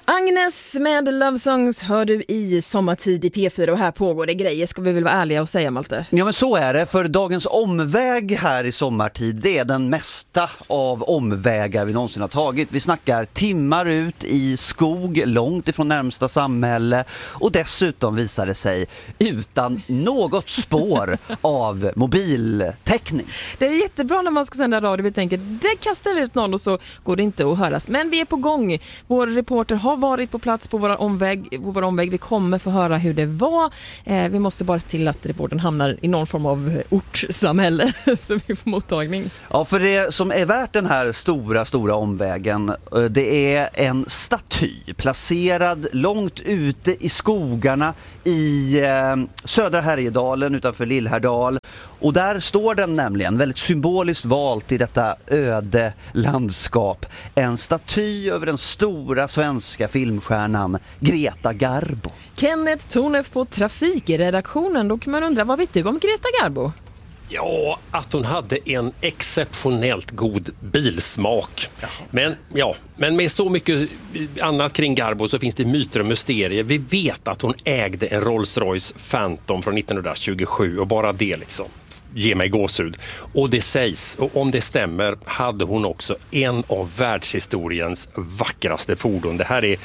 Agnes med Love Songs hör du i sommartid i P4 och här pågår det grejer, ska vi väl vara ärliga och säga, Malte? Ja, men så är det, för dagens omväg här i sommartid, det är den mesta av omvägar vi någonsin har tagit. Vi snackar timmar ut i skog långt ifrån närmsta samhälle och dessutom visar det sig utan något spår av mobiltäckning. Det är jättebra när man ska sända radio, vi tänker, det kastar vi ut någon och så går det inte att höras. Men vi är på gång, vår reporter har varit på plats på vår omväg. Vi kommer få höra hur det var. Vi måste bara se till att reportern hamnar i någon form av ortssamhälle så vi får mottagning. Ja, för det som är värt den här stora omvägen, det är en staty placerad långt ute i skogarna i södra Härjedalen utanför Lillhärdal. Och där står den nämligen väldigt symboliskt valt i detta öde landskap. En staty över den stora svenska filmstjärnan Greta Garbo. Kenneth Tornef på Trafikredaktionen. Då kan man undra, vad vet du om Greta Garbo? Ja, att hon hade en exceptionellt god bilsmak. Men med så mycket annat kring Garbo så finns det myter och mysterier. Vi vet att hon ägde en Rolls-Royce Phantom från 1927 och bara det liksom ger mig gåshud. Och det sägs, och om det stämmer, hade hon också en av världshistoriens vackraste fordon. Det här är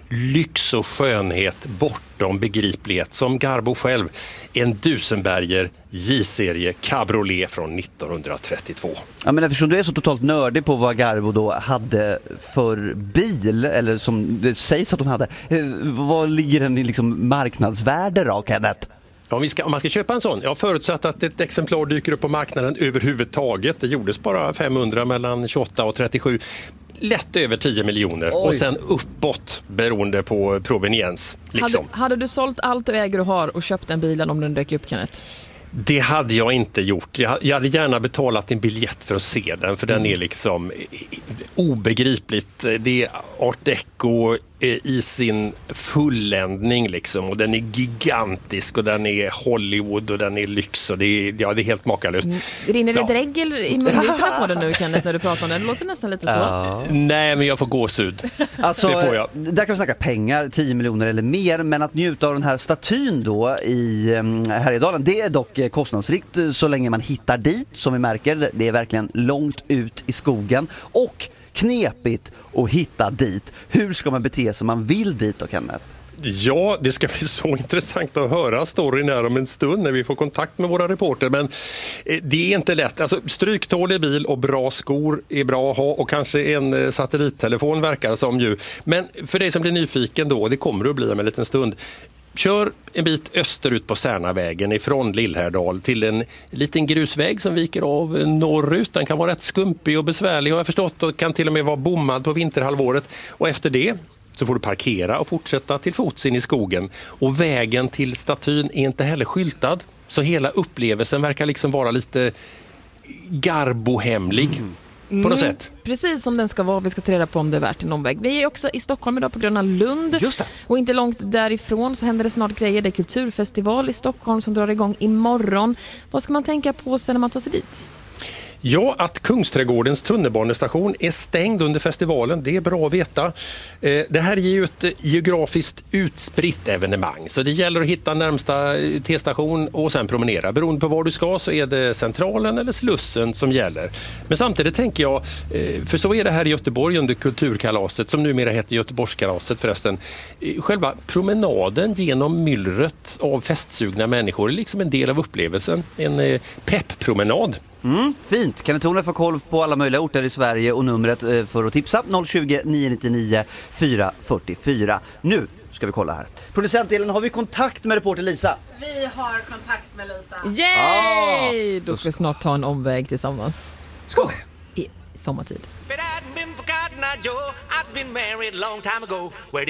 lyx och skönhet bortom begriplighet, som Garbo själv, en Duesenberger J-serie cabriolet från 1932. Ja, men eftersom du är så totalt nördig på vad Garbo då hade för bil, eller som det sägs att hon hade, vad ligger den i liksom marknadsvärde då, Kenneth? Om man ska köpa en sån, jag förutsatt att ett exemplar dyker upp på marknaden överhuvudtaget. Det gjordes bara 500 mellan 28 och 37. Lätt över 10 miljoner. Oj. Och sen uppåt beroende på proveniens. Liksom. Hade du sålt allt du äger och har och köpt en bilen om den dök upp, Kenneth? Det hade jag inte gjort. Jag hade gärna betalat en biljett för att se den, för den är liksom obegripligt. Det är art deco i sin fulländning liksom, och den är gigantisk och den är Hollywood och den är lyx och det är helt makalöst. Rinner det dregel i mungiporna på den nu, Kenneth, när du pratar om den? Det låter nästan lite så. Nej, men jag får gåshud. Alltså, det får jag. Där kan vi snacka pengar, 10 miljoner eller mer, men att njuta av den här statyn då i Härjedalen, det är dock kostnadsfritt så länge man hittar dit, som vi märker. Det är verkligen långt ut i skogen och knepigt att hitta dit. Hur ska man bete sig om man vill dit då, Kenneth? Ja, det ska bli så intressant att höra storyn här om en stund när vi får kontakt med våra reporter, men det är inte lätt. Alltså, stryktålig bil och bra skor är bra att ha, och kanske en satellittelefon verkar som ju. Men för dig som blir nyfiken då, det kommer att bli om en liten stund, kör en bit österut på Särnavägen ifrån Lillhärdal till en liten grusväg som viker av norrut. Den kan vara rätt skumpig och besvärlig, och jag har förstått, och kan till och med vara bommad på vinterhalvåret. Och efter det så får du parkera och fortsätta till fots in i skogen. Och vägen till statyn är inte heller skyltad, så hela upplevelsen verkar liksom vara lite Garbo-hemlig. På något sätt. Precis som den ska vara. Vi ska ta reda på om det är värt en omväg. Vi är också i Stockholm idag på Gröna Lund. Just det. Och inte långt därifrån så händer det snart grejer. Det är kulturfestival i Stockholm som drar igång imorgon. Vad ska man tänka på sen när man tar sig dit? Ja, att Kungsträdgårdens tunnelbanestation är stängd under festivalen, det är bra att veta. Det här är ju ett geografiskt utspritt evenemang, så det gäller att hitta närmsta T-station och sen promenera. Beroende på var du ska så är det Centralen eller Slussen som gäller. Men samtidigt tänker jag, för så är det här i Göteborg under Kulturkalaset, som numera heter Göteborgskalaset förresten. Själva promenaden genom myllret av festsugna människor är liksom en del av upplevelsen. En pepppromenad. Fint. Kan ni få koll på alla möjliga orter i Sverige och numret för att tipsa 020 999 444. Nu ska vi kolla här. Producentdelen, har vi kontakt med reporter Lisa? Vi har kontakt med Lisa. Yay! Då ska vi snart ta en omväg tillsammans. Skål! I sommartid. But I'd been forgotten, Joe. I'd been married a long time ago. Where